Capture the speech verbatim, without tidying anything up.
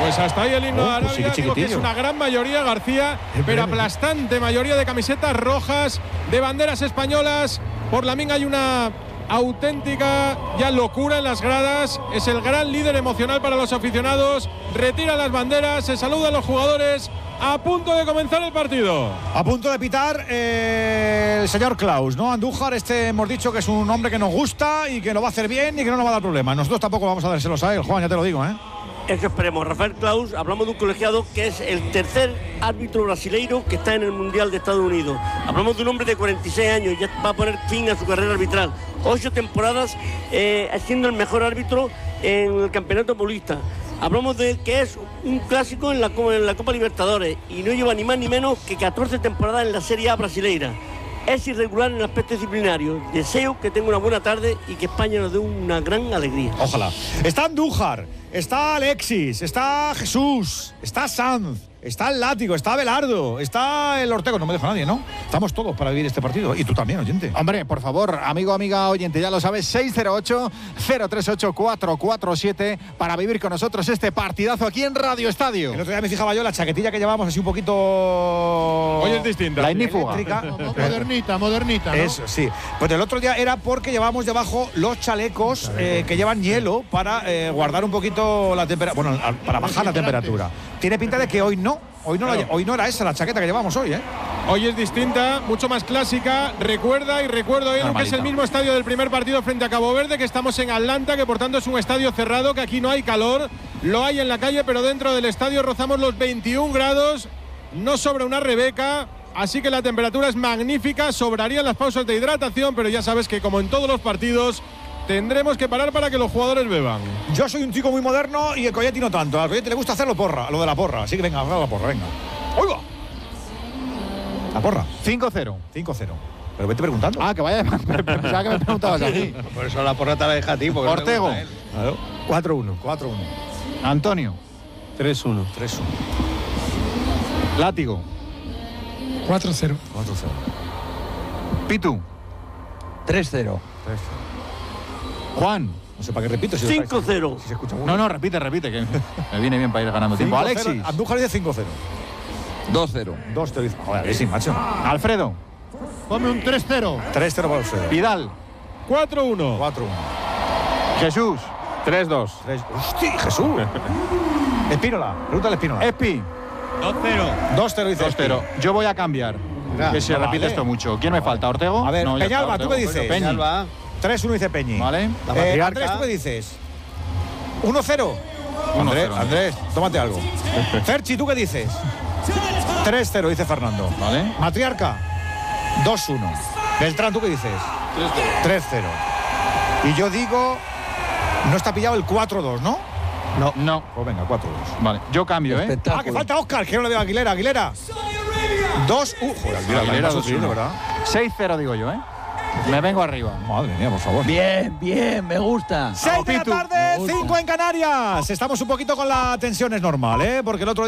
Pues hasta ahí el himno oh, de Arabia, pues sí, digo que es una gran mayoría, García, pero aplastante mayoría de camisetas rojas, de banderas españolas. Por Lamín hay una auténtica ya locura en las gradas. Es el gran líder emocional para los aficionados. Retira las banderas, se saluda a los jugadores. A punto de comenzar el partido. A punto de pitar eh, el señor Klaus, ¿no? Andújar, este hemos dicho que es un hombre que nos gusta y que lo va a hacer bien y que no nos va a dar problemas. Nosotros tampoco vamos a dárselos a él, Juan, ya te lo digo, ¿eh? Es que esperemos. Rafael Klaus, hablamos de un colegiado que es el tercer árbitro brasileiro que está en el Mundial de Estados Unidos. Hablamos de un hombre de cuarenta y seis años, ya va a poner fin a su carrera arbitral. Ocho temporadas eh, siendo el mejor árbitro en el campeonato paulista. Hablamos de que es un clásico en la, en la Copa Libertadores y no lleva ni más ni menos que catorce temporadas en la Serie A brasileira. Es irregular en el aspecto disciplinario. Deseo que tenga una buena tarde y que España nos dé una gran alegría. Ojalá. Está Andújar, está Alexis, está Jesús, está Sanz, está el Látigo, está Abelardo, está el Ortego. No me deja nadie, ¿no? Estamos todos para vivir este partido. Y tú también, oyente. Hombre, por favor, amigo, amiga, oyente, ya lo sabes, seis cero ocho, cero tres ocho, cuatro cuatro siete para vivir con nosotros este partidazo aquí en Radio Estadio. El otro día me fijaba yo la chaquetilla que llevamos así un poquito... Hoy es distinta. La ignífuga. Modernita, modernita, ¿no? Eso, sí. Pues el otro día era porque llevábamos debajo los chalecos eh, que llevan hielo para eh, guardar un poquito la temperatura, bueno, para bajar la temperatura. Tiene pinta de que hoy no, hoy no, Claro. la, hoy no era esa la chaqueta que llevamos hoy, ¿eh? Hoy es distinta, mucho más clásica. Recuerda y recuerdo hoy que es Normalita. el mismo estadio del primer partido frente a Cabo Verde, que estamos en Atlanta, que por tanto es un estadio cerrado, que aquí no hay calor, lo hay en la calle, pero dentro del estadio rozamos los veintiún grados, no sobra una rebeca, así que la temperatura es magnífica, sobrarían las pausas de hidratación, pero ya sabes que como en todos los partidos tendremos que parar para que los jugadores beban. Yo soy un chico muy moderno y el Coyetti no tanto. Al Coyetti le gusta hacerlo porra, lo de la porra. Así que venga, haga la porra, venga. ¡Oiga! La porra. cinco cero. cinco cero. Pero vete preguntando. Ah, que vaya, pensaba que me preguntabas a mí. Por eso la porra te la deja a ti. Porque no te Ortego. gusta él. Claro. cuatro uno. cuatro uno. Antonio. tres uno. tres uno. Látigo. cuatro cero. cuatro cero. Pitu. tres cero. tres cero. Juan. No sé para qué repito. Si cinco cero. Si se escucha muy No, no, repite, repite, que me viene bien para ir ganando tiempo. Alexis. Andújar dice cinco cero. dos cero. dos te dice. Joder, Alexis, macho. Alfredo. Ponme un tres cero. tres cero para ustedes. Vidal. cuatro uno. cuatro uno. Jesús. tres dos. tres. ¡Hostia, Jesús! Espínola. Pregúntale a Espínola. Espi. dos cero. dos cero dice dos cero. Yo voy a cambiar. Que se vale. repite esto mucho. ¿Quién me falta? ¿Ortego? A ver, No, ya está, Peñalba, ¿tú Ortego. qué dices? Peñi. Peñalba. tres uno dice Peñi. Vale. La Eh, patriarca. Andrés, ¿tú qué dices? uno cero. uno Andrés, cero. Andrés, tómate algo. Ferchi, ¿tú qué dices? tres cero, dice Fernando. Vale. Matriarca, dos uno. Beltrán, ¿tú qué dices? tres cero. Y yo digo, no está pillado el cuatro dos, ¿no? No. No. Pues venga, cuatro dos. Vale. Yo cambio, ¿eh? Ah, que falta Óscar, que no le veo a Aguilera. Aguilera. dos uno. Joder, Aguilera, Aguilera, más dos subido, uno. ¿verdad? seis cero digo yo, ¿eh? Me vengo arriba. Madre mía, por favor. Bien, bien, me gusta. seis de la Pitu. tarde, cinco en Canarias. Estamos un poquito con la tensión, es normal, ¿eh? Porque el otro